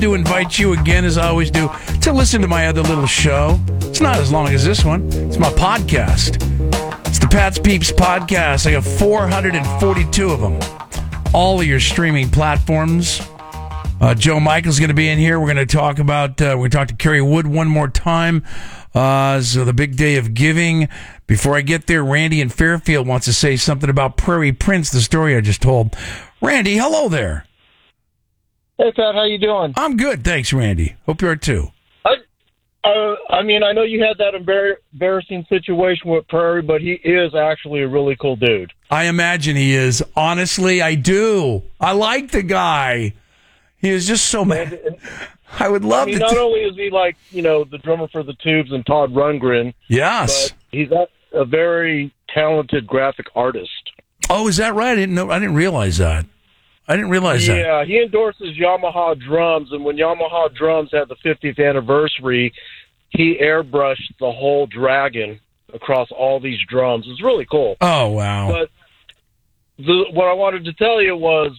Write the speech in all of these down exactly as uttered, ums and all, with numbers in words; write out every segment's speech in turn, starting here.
do invite you again, as I always do, to listen to my other little show. It's not as long as this one. It's my podcast. It's the Pat's Peeps podcast. I got four hundred forty-two of them. All of your streaming platforms. Uh, Joe Michael's going to be in here. We're going to talk about, uh, we're going to talk to Kerry Wood one more time. Uh, so the big day of giving. Before I get there, Randy in Fairfield wants to say something about Prairie Prince, the story I just told. Randy, hello there. Hey, Pat, how you doing? I'm good, thanks, Randy. Hope you are too. I, uh, I mean, I know you had that embar- embarrassing situation with Prairie, but he is actually a really cool dude. I imagine he is. Honestly, I do. I like the guy. He is just so mad. I would love I mean, to. not T- only is he like, you know, the drummer for the Tubes and Todd Rundgren. Yes. But he's a, a very talented graphic artist. Oh, is that right? I didn't know. I didn't realize that. I didn't realize yeah, that. Yeah, he endorses Yamaha drums, and when Yamaha drums had the fiftieth anniversary, he airbrushed the whole Dragon across all these drums. It's really cool. Oh, wow. But the, what I wanted to tell you was,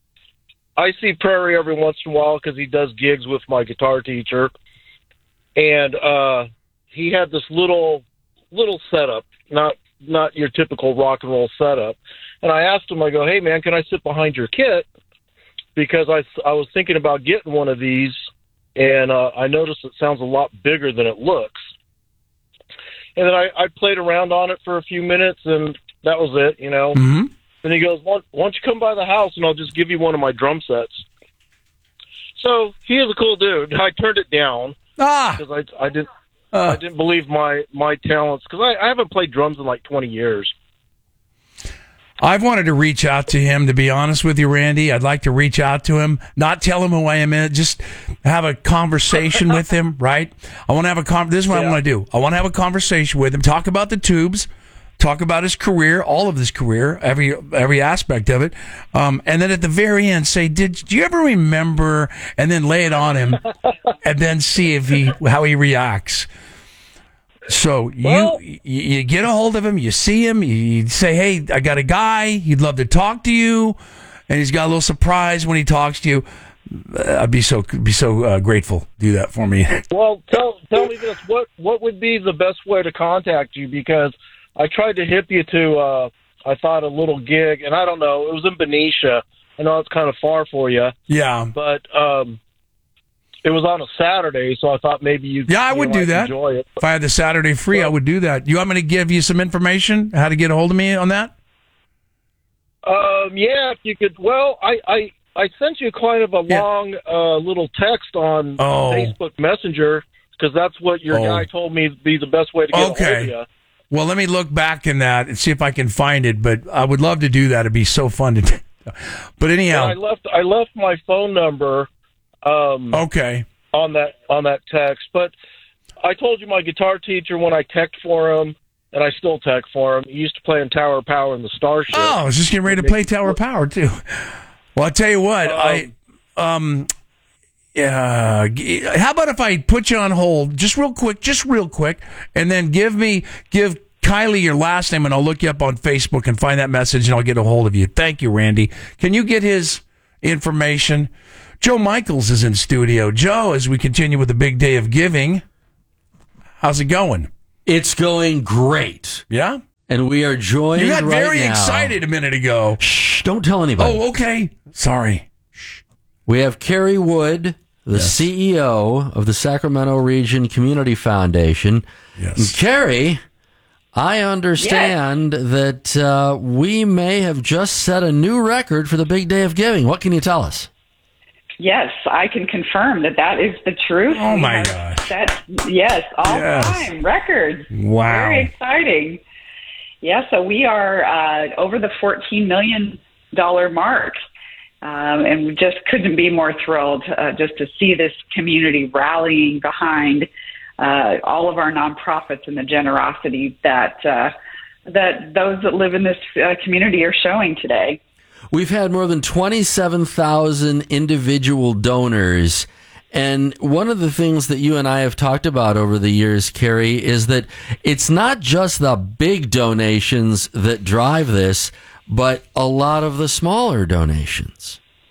I see Prairie every once in a while because he does gigs with my guitar teacher, and uh, he had this little little setup, not not your typical rock and roll setup. And I asked him, I go, hey, man, can I sit behind your kit? Because I, I was thinking about getting one of these, and uh, I noticed it sounds a lot bigger than it looks. And then I, I played around on it for a few minutes, and that was it, you know. Mm-hmm. And he goes, why, why don't you come by the house, and I'll just give you one of my drum sets. So he is a cool dude. I turned it down Ah, because I, I, didn't, uh, I didn't believe my, my talents, because I, I haven't played drums in like twenty years. I've wanted to reach out to him, to be honest with you, Randy. I'd like to reach out to him, not tell him who I am, just have a conversation with him, right? I want to have a con- This is what Yeah. I want to do. I want to have a conversation with him, talk about the Tubes, talk about his career, all of his career, every every aspect of it, um, and then at the very end say, "Did, did you ever remember?" And then lay it on him, and then see if he how he reacts. So you, Well- you you get a hold of him, you see him, you say, "Hey, I got a guy. He'd love to talk to you," and he's got a little surprise when he talks to you. I'd be so be so uh, grateful. Do that for me. Well, tell tell me this: what what would be the best way to contact you? Because I tried to hip you to, uh, I thought a little gig, and I don't know, it was in Benicia. I know it's kind of far for you, Yeah, but um, it was on a Saturday, so I thought maybe you. yeah, I you would might do that. Enjoy it. If I had the Saturday free, I would do that. You want me to give you some information how to get a hold of me on that? Um, yeah, if you could. Well, I, I, I sent you kind of a Yeah. long uh, little text on Oh. Facebook Messenger because that's what your Oh. guy told me would be the best way to get a hold Okay. of you. Well, let me look back in that and see if I can find it. But I would love to do that. It'd be so fun to do. But anyhow, And I left I left my phone number um, okay. on that on that text. But I told you my guitar teacher when I teched for him, and I still tech for him. He used to play in Tower of Power in the Starship. Oh, I was just getting ready to play Tower of Power too. Well, I'll tell you what. Um, I um. Yeah. g- How about if I put you on hold just real quick, just real quick, and then give me give Kylie your last name, and I'll look you up on Facebook and find that message, and I'll get a hold of you. Thank you, Randy. Can you get his information? Joe Michaels is in studio. Joe, as we continue with the big day of giving, how's it going? It's going great. Yeah? And we are joined You got right very now. excited a minute ago. Shh, don't tell anybody. Oh, okay. Sorry. We have Kerry Wood, the Yes. C E O of the Sacramento Region Community Foundation. And Yes. Kerry, I understand that uh, we may have just set a new record for the big day of giving. What can you tell us? Yes, I can confirm that that is the truth. Oh, We my have gosh. set- yes, all Yes. time records. Wow. Very exciting. Yeah, so we are uh, over the fourteen million dollars mark. Um, and we just couldn't be more thrilled uh, just to see this community rallying behind uh, all of our nonprofits and the generosity that uh, that those that live in this uh, community are showing today. We've had more than twenty-seven thousand individual donors. And one of the things that you and I have talked about over the years, Kerry, is that it's not just the big donations that drive this, but a lot of the smaller donations.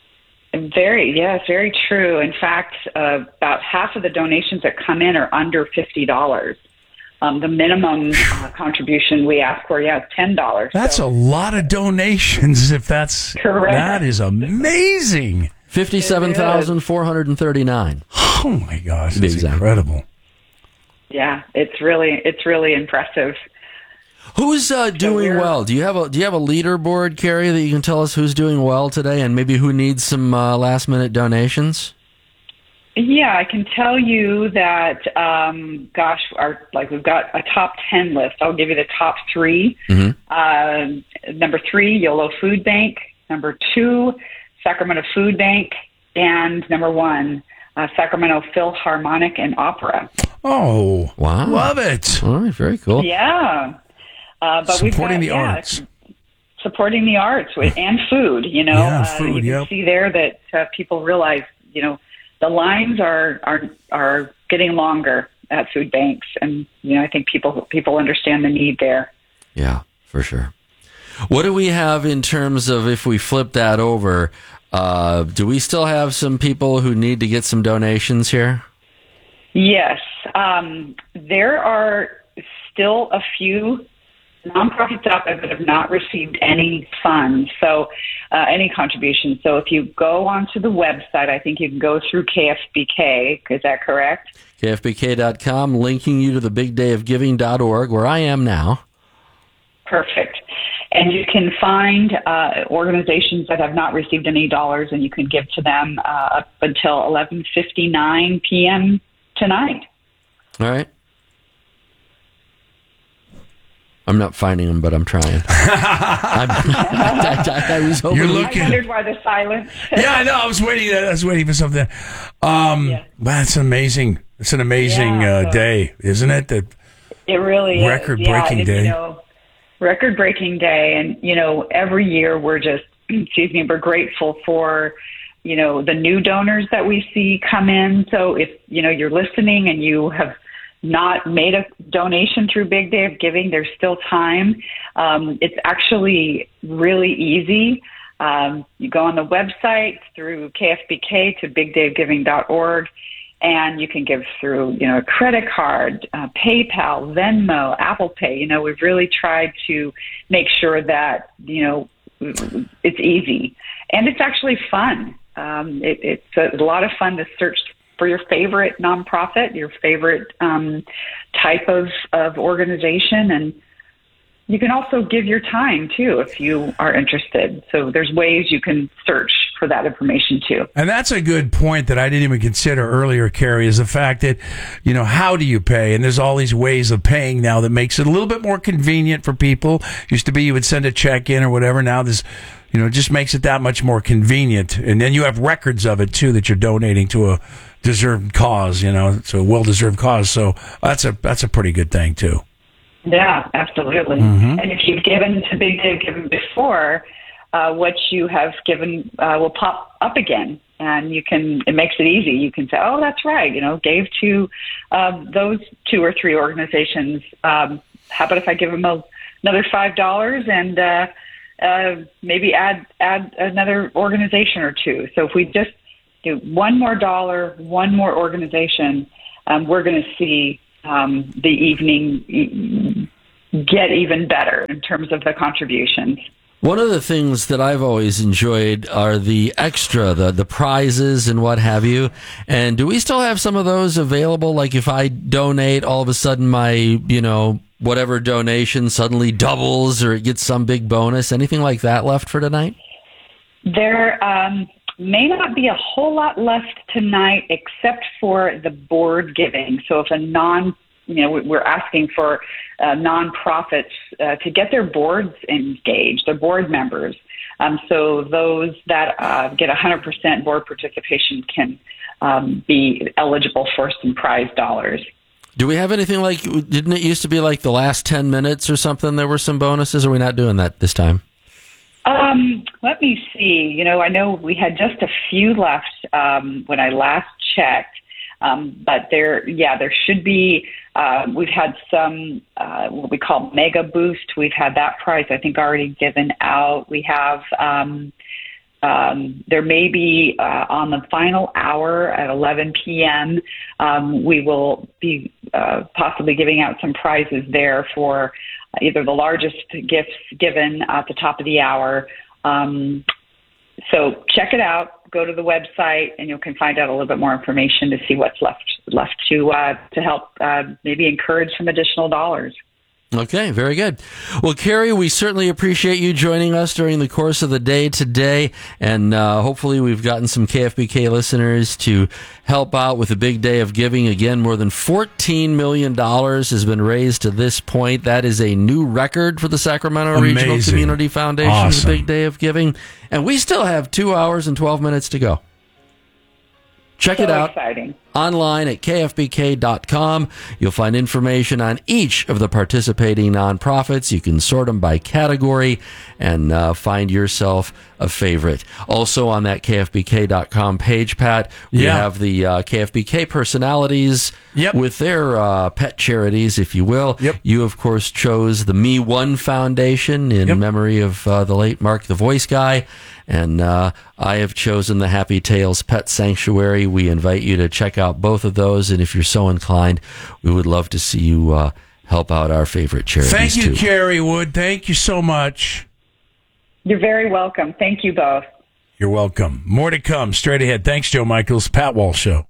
Very, yes, very true. In fact, uh, about half of the donations that come in are under fifty dollars. Um, the minimum uh, contribution we ask for, yeah, is ten dollars. That's so. a lot of donations. If that's Correct. That is amazing. fifty-seven thousand four hundred thirty-nine. Oh my gosh, that's Exactly. incredible. Yeah, it's really, it's really impressive. Who's uh, doing we're- well? Do you have a Do you have a leaderboard, Carrie, that you can tell us who's doing well today, and maybe who needs some uh, last minute donations? Yeah, I can tell you that, um, gosh, our, like we've got a top ten list. I'll give you the top three. Mm-hmm. Uh, number three, YOLO Food Bank. Number two, Sacramento Food Bank. And number one, uh, Sacramento Philharmonic and Opera. Oh, Wow. love it. All right, very cool. Yeah. Uh, but we've Supporting got, the yeah, arts. Supporting the arts with, and food, you know. Yeah, uh, food, you yep. can see there that uh, people realize, you know, the lines are, are are getting longer at food banks, and you know I think people people understand the need there. Yeah, for sure. What do we have in terms of if we flip that over? Uh, do we still have some people who need to get some donations here? Yes, um, there are still a few nonprofits out there that have not received any funds, so uh, any contributions. So if you go onto the website, I think you can go through K F B K. Is that correct? K F B K dot com, linking you to the big day of giving dot org, where I am now. Perfect. And you can find uh, organizations that have not received any dollars, and you can give to them uh, up until eleven fifty-nine p.m. tonight. All right. I'm not finding them, but I'm trying. I'm, I, I, I was hoping. You're I looking. wondered why the silence. Yeah, I know. I was waiting. I was waiting for something. Um, Yeah. That's amazing. It's an amazing Yeah, uh, so- day, isn't it? That It really Record-breaking is. Yeah, day. You know, record-breaking day, and you know, every year we're just, excuse me, we're grateful for, you know, the new donors that we see come in. So if you know you're listening and you have not made a donation through Big Day of Giving, there's still time. Um, it's actually really easy. Um, you go on the website through K F B K to big day of giving dot org, and you can give through, you know, a credit card, uh, PayPal, Venmo, Apple Pay. You know, we've really tried to make sure that, you know, it's easy. And it's actually fun. Um, it, it's a lot of fun to search for your favorite nonprofit, your favorite um, type of, of organization. And you can also give your time, too, if you are interested. So there's ways you can search for that information, too. And that's a good point that I didn't even consider earlier, Carrie, is the fact that, you know, how do you pay? And there's all these ways of paying now that makes it a little bit more convenient for people. Used to be you would send a check in or whatever. Now this, you know, just makes it that much more convenient. And then you have records of it, too, that you're donating to a deserved cause, you know, so a well-deserved cause. So that's a that's a pretty good thing, too. Yeah, absolutely. Mm-hmm. And if you've given to Big Day of Giving before, uh, what you have given uh, will pop up again, and you can. It makes it easy. You can say, "Oh, that's right. You know, gave to uh, those two or three organizations. Um, how about if I give them a, another five dollars and uh, uh, maybe add add another organization or two? So if we just do one more dollar, one more organization, um, we're going to see um, the evening get even better in terms of the contributions. One of the things that I've always enjoyed are the extra, the the prizes and what have you. And do we still have some of those available? Like if I donate, all of a sudden my, you know, whatever donation suddenly doubles or it gets some big bonus. Anything like that left for tonight? There um, may not be a whole lot left tonight except for the board giving. So if a non You know, we're asking for uh, nonprofits uh, to get their boards engaged, their board members. Um, so those that uh, get one hundred percent board participation can um, be eligible for some prize dollars. Do we have anything like, didn't it used to be like the last ten minutes or something, there were some bonuses? Or are we not doing that this time? Um, let me see. You know, I know we had just a few left um, when I last checked. Um, but there, yeah, there should be, uh, we've had some, uh, what we call mega boost. We've had that prize, I think, already given out. We have, um, Um, there may be uh, on the final hour at eleven p.m., um, we will be uh, possibly giving out some prizes there for either the largest gifts given at the top of the hour. Um, so check it out. Go to the website, and you can find out a little bit more information to see what's left left to uh, to help uh, maybe encourage some additional dollars. Okay, very good. Well, Carrie, we certainly appreciate you joining us during the course of the day today, and uh, hopefully we've gotten some K F B K listeners to help out with a big day of giving. Again, more than fourteen million dollars has been raised to this point. That is a new record for the Sacramento Amazing. Regional Community Foundation's Awesome. big day of giving, and we still have two hours and twelve minutes to go. Check So it out exciting. online at K F B K dot com. You'll find information on each of the participating nonprofits. You can sort them by category and uh, find yourself a favorite. Also on that K F B K dot com page, Pat, we Yeah. have the uh, K F B K personalities Yep. with their uh, pet charities, if you will. Yep. You, of course, chose the Me One Foundation in Yep. memory of uh, the late Mark the Voice Guy. And uh, I have chosen the Happy Tales Pet Sanctuary. We invite you to check out both of those. And if you're so inclined, we would love to see you uh, help out our favorite charities, Thank you, too. Carrie Wood. Thank you so much. You're very welcome. Thank you both. You're welcome. More to come straight ahead. Thanks, Joe Michaels. Pat Walsh Show.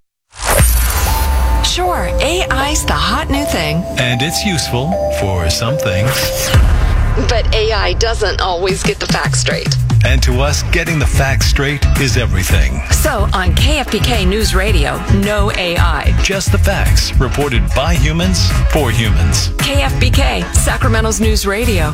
Sure, A I's the hot new thing. And it's useful for some things. But A I doesn't always get the facts straight. And to us, getting the facts straight is everything. So on K F B K News Radio, no A I. Just the facts, reported by humans, for humans. K F B K, Sacramento's News Radio.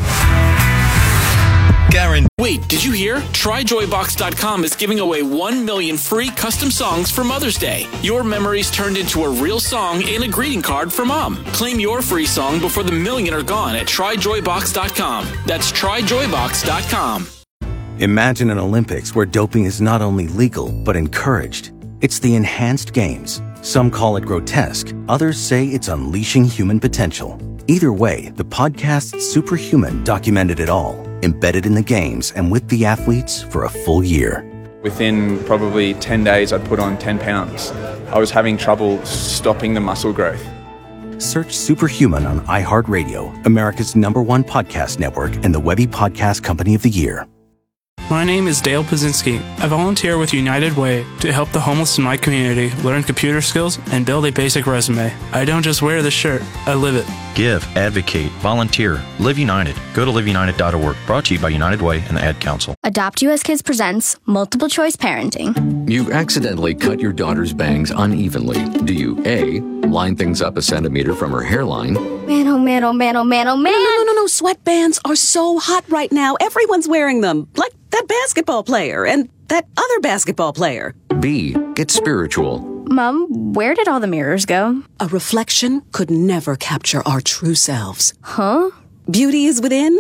Guaranteed. Wait, did you hear? Try Joy Box dot com is giving away one million free custom songs for Mother's Day. Your memories turned into a real song and a greeting card for Mom. Claim your free song before the million are gone at Try Joy Box dot com. That's Try Joy Box dot com. Imagine an Olympics where doping is not only legal, but encouraged. It's the enhanced games. Some call it grotesque. Others say it's unleashing human potential. Either way, the podcast Superhuman documented it all, embedded in the games and with the athletes for a full year. Within probably ten days, I'd put on ten pounds. I was having trouble stopping the muscle growth. Search Superhuman on iHeartRadio, America's number one podcast network and the Webby Podcast Company of the Year. My name is Dale Pazinski. I volunteer with United Way to help the homeless in my community learn computer skills and build a basic resume. I don't just wear the shirt, I live it. Give, advocate, volunteer, Live United. Go to live united dot org. Brought to you by United Way and the Ad Council. Adopt U S Kids presents Multiple Choice Parenting. You accidentally cut your daughter's bangs unevenly. Do you A, line things up a centimeter from her hairline? Man, oh man, oh man, oh man, oh man. No, no, no, no. Sweatbands are so hot right now. Everyone's wearing them. Like that basketball player and that other basketball player. B, get spiritual. Mom, where did all the mirrors go? A reflection could never capture our true selves. Huh? Beauty is within.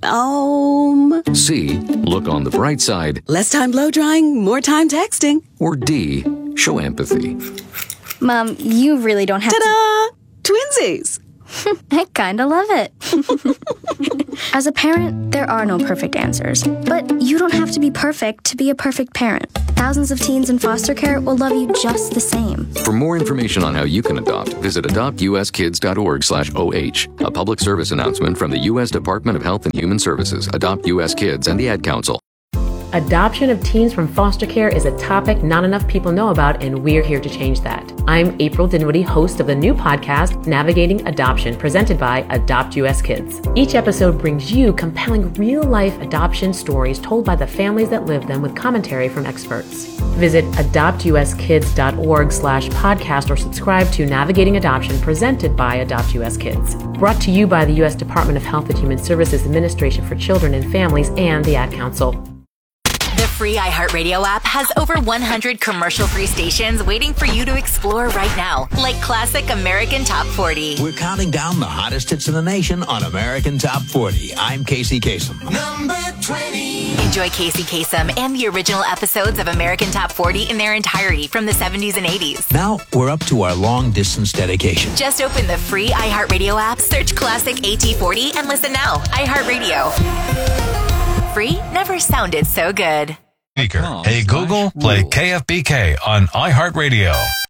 Um. C, look on the bright side. Less time blow drying, more time texting. Or D, show empathy. Mom, you really don't have Ta-da! To... Twinsies! I kinda love it. As a parent, there are no perfect answers. But you don't have to be perfect to be a perfect parent. Thousands of teens in foster care will love you just the same. For more information on how you can adopt, visit adopt u s kids dot org slash O H. A public service announcement from the U S Department of Health and Human Services, Adopt U S Kids, and the Ad Council. Adoption of teens from foster care is a topic not enough people know about, and we're here to change that. I'm April Dinwiddie, host of the new podcast, Navigating Adoption, presented by Adopt U S Kids. Each episode brings you compelling real-life adoption stories told by the families that live them with commentary from experts. Visit adopt u s kids dot org slash podcast or subscribe to Navigating Adoption, presented by Adopt U S Kids. Brought to you by the U S Department of Health and Human Services Administration for Children and Families and the Ad Council. The free iHeartRadio app has over one hundred commercial-free stations waiting for you to explore right now, like classic American Top forty. We're counting down the hottest hits in the nation on American Top forty. I'm Casey Kasem. Number twenty. Enjoy Casey Kasem and the original episodes of American Top forty in their entirety from the seventies and eighties. Now we're up to our long-distance dedication. Just open the free iHeartRadio app, search Classic A T forty, and listen now. iHeartRadio. Free never sounded so good. Hey Google, play K F B K on iHeartRadio.